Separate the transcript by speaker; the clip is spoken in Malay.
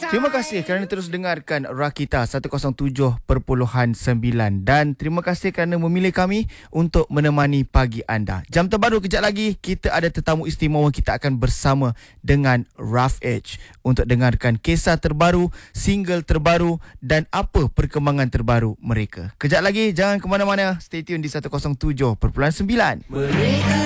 Speaker 1: Terima kasih kerana terus dengarkan Rakita 107.9 dan terima kasih kerana memilih kami untuk menemani pagi anda. Jam terbaru kejap lagi kita ada tetamu istimewa, kita akan bersama dengan Rough Edge untuk dengarkan kisah terbaru, single terbaru dan apa perkembangan terbaru mereka. Kejap lagi jangan ke mana-mana, stay tune di 107.9. Mereka